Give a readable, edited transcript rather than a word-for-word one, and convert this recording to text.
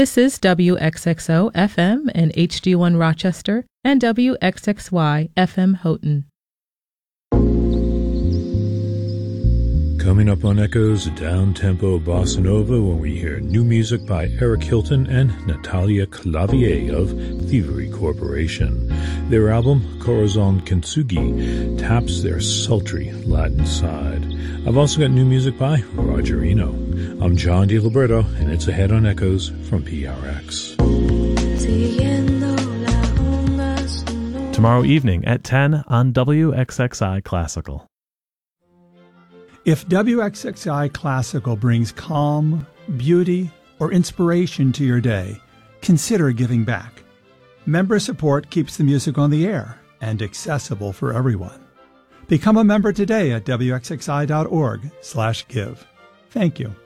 This is WXXO FM and HD1 Rochester and WXXY FM Houghton. Coming up on Echoes, down-tempo bossa nova when we hear new music by Eric Hilton and Natalia Clavier of Thievery Corporation. Their album, Corazon Kintsugi, taps their sultry Latin side. I've also got new music by Roger Eno. I'm John DiLiberto, and it's ahead on Echoes from PRX. Tomorrow evening at 10 on WXXI Classical. If WXXI Classical brings calm, beauty, or inspiration to your day, consider giving back. Member support keeps the music on the air and accessible for everyone. Become a member today at WXXI.org/give. Thank you.